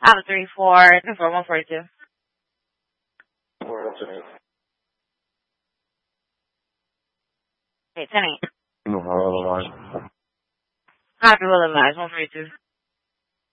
Out of 34, confirm 142. 408. Okay, 10-8. No, how otherwise? Copy, will advise 142.